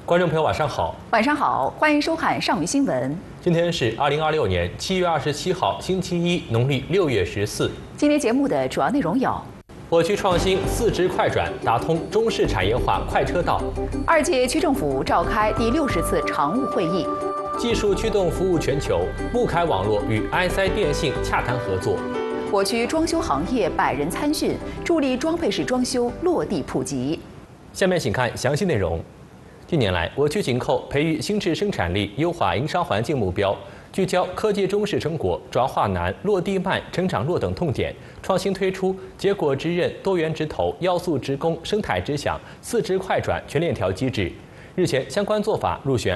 观众朋友，晚上好。 晚上好，欢迎收看上午新闻。 今天是2026年7月27号，星期一，农历6月14。 今天节目的主要内容有： 我区创新4支快转，打通中式产业化快车道 2届区政府召开第60次常务会议； 技术驱动服务全球，穆凯网络与 ISI 电信洽谈合作； 我区装修行业100人参训，助力装配式装修落地普及。 下面请看详细内容。近年来，我区紧扣培育新质生产力、优化营商环境目标，聚焦科技中式成果、转化难、落地慢、成长弱等痛点，创新推出结果直认、多元直投、要素直供、生态直享4支快转全链条机制。日前，相关做法入选